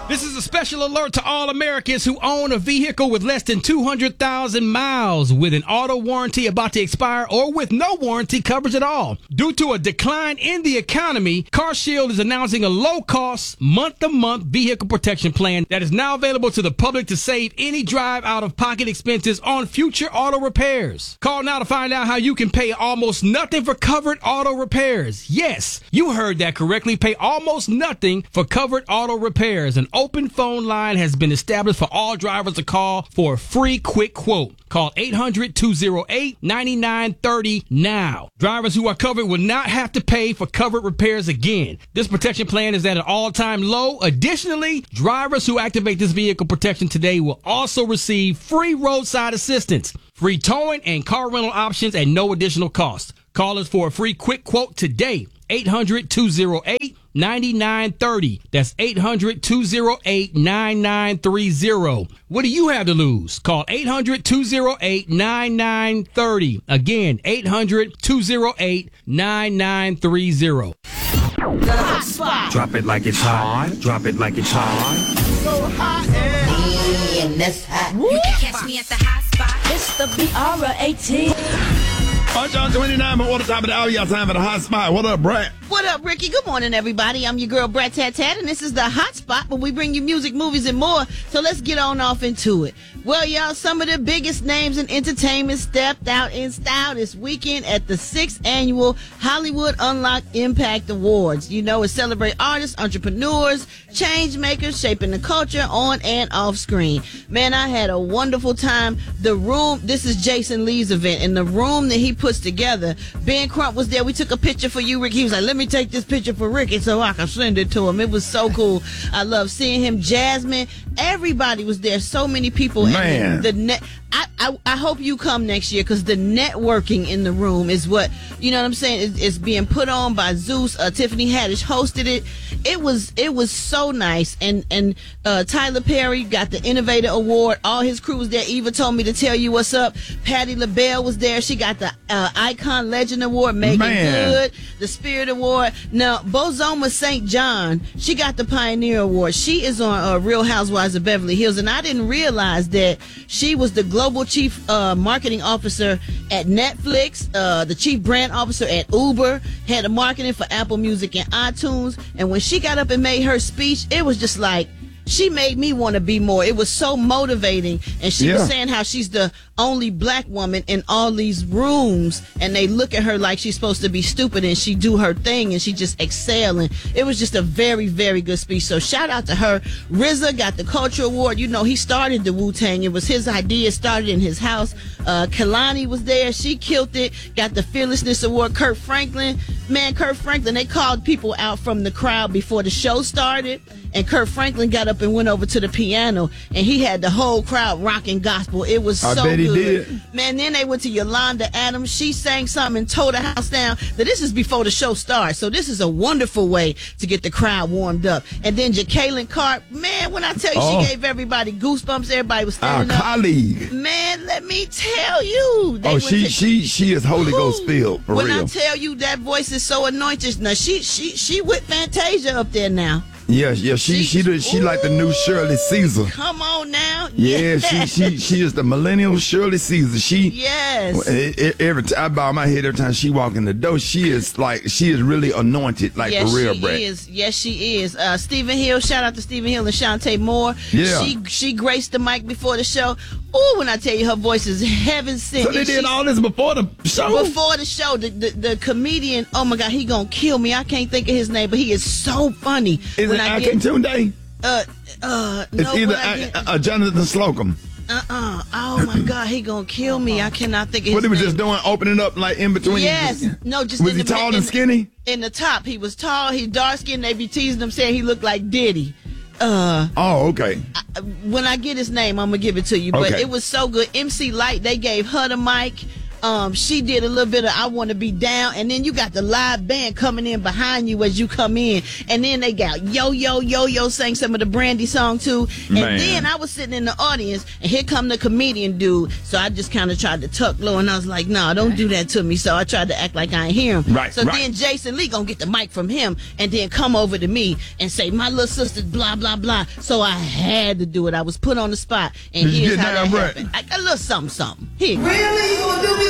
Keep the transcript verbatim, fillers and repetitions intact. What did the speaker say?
This is a special alert to all Americans who own a vehicle with less than two hundred thousand miles with an auto warranty about to expire or with no warranty coverage at all. Due to a decline in the economy, CarShield is announcing a low-cost, month-to-month vehicle protection plan that is now available to the public to save any drive out-of-pocket expenses on future auto repairs. Call now to find out how you can pay almost nothing for covered auto repairs. Yes, you heard that correctly. Pay almost nothing for covered auto repairs. An open phone line has been established for all drivers to call for a free quick quote. Call eight hundred, two oh eight, nine nine three oh now. Drivers who are covered will not have to pay for covered repairs again. This protection plan is at an all-time low. Additionally, drivers who activate this vehicle protection today will also receive free roadside assistance, free towing, and car rental options at no additional cost. Call us for a free quick quote today. eight hundred, two oh eight, nine nine three oh. That's eight hundred, two oh eight, nine nine three oh. What do you have to lose? Call eight hundred, two oh eight, nine nine three oh. Again, eight hundred, two oh eight, nine nine three oh. The hot spot. Drop it like it's hot. Drop it like it's hot. So hot and, and that's hot. You can catch me at the hot spot. It's the B R eighteen. Punch on twenty-nine, but what the top of the hour, y'all time for the hot spot. What up, Brat? What up, Ricky? Good morning, everybody. I'm your girl, Brat Tat Tat, and this is the hot spot where we bring you music, movies, and more. So let's get on off into it. Well, y'all, some of the biggest names in entertainment stepped out in style this weekend at the sixth annual Hollywood Unlocked Impact Awards. You know, it celebrates artists, entrepreneurs, change makers, shaping the culture on and off screen. Man, I had a wonderful time. The room, this is Jason Lee's event, and the room that he puts together, Ben Crump was there. We took a picture for you, Ricky. He was like, let me take this picture for Ricky so I can send it to him. It was so cool. I love seeing him. Jasmine, everybody was there. So many people. Man. And the, the net. I, I I hope you come next year because the networking in the room is what, you know what I'm saying, it's, it's being put on by Zeus. uh, Tiffany Haddish hosted it. It was it was so nice. And and uh, Tyler Perry got the Innovator Award. All his crew was there. Eva told me to tell you what's up. Patti LaBelle was there. She got the uh, Icon Legend Award. Megan Man. Good, the Spirit Award. Now Bozoma Saint John, she got the Pioneer Award. She is on uh, Real Housewives of Beverly Hills, and I didn't realize that she was the Global Chief uh, Marketing Officer at Netflix, uh, the Chief Brand Officer at Uber, had the marketing for Apple Music and iTunes. And when she got up and made her speech, it was just like, she made me want to be more. It was so motivating. And she Yeah. was saying how she's the only black woman in all these rooms, and they look at her like she's supposed to be stupid, and she do her thing, and she just excelling. It was just a very, very good speech. So shout out to her. R Z A got the Culture Award. You know, he started the Wu-Tang. It was his idea. Started in his house. Uh, Kalani was there. She killed it. Got the Fearlessness Award. Kurt Franklin. Man, Kurt Franklin, they called people out from the crowd before the show started. And Kurt Franklin got up and went over to the piano, and he had the whole crowd rocking gospel. It was I so bet he good. did. Man, then they went to Yolanda Adams. She sang something and tore the house down. Now, this is before the show starts, so this is a wonderful way to get the crowd warmed up. And then Jacqueline Carp, man, when I tell you, Oh. she gave everybody goosebumps. Everybody was Our standing up. colleague. Man, let me tell you. They Oh, went she to- she she is Holy Ghost filled, for when real. I tell you that voice is so anointed, now she she she with Fantasia up there now. Yeah, yeah, she She- she the, she like the new Shirley Caesar. Come on now. Yeah, she she she is the millennial Shirley Caesar. She Yes. e- e- every time I bow my head every time she walk in the door, she is like she is really anointed, like yes, for real, she Brad. is. Yes, she is. Uh, Stephen Hill, shout out to Stephen Hill and Shantae Moore. Yeah. She she graced the mic before the show. Oh, when I tell you her voice is heaven sent. So they And did she- all this before the show. Before the show, the, the the comedian, oh my God, he gonna kill me. I can't think of his name, but he is so funny. Is when it I I get, Can't Tune Day? uh, uh, It's no, either when I I, get, uh, Jonathan Slocum. uh-uh. Oh my God, he gonna kill me. I cannot think of his What he was name. just doing, opening up like in between. Yes. No, just Was in he the, tall in, and skinny? In the top, he was tall. He dark skinned. They be teasing him, saying he looked like Diddy. Uh, Oh, okay. when I get his name, I'm gonna give it to you. But Okay. it was so good. M C Light, they gave her the mic. Um, she did a little bit of I Want to Be Down, and then you got the live band coming in behind you as you come in, and then they got Yo Yo Yo Yo sang some of the Brandy song too, and Man. then I was sitting in the audience, and here come the comedian dude, so I just kind of tried to tuck low, and I was like, nah, don't do that to me, so I tried to act like I ain't hear him. Right, so right. then Jason Lee gonna get the mic from him, and then come over to me and say, my little sister's blah, blah, blah, so I had to do it. I was put on the spot, and Did you here's get how down, that Brett? happened. I, a little something, something. Here. Really? You gonna do me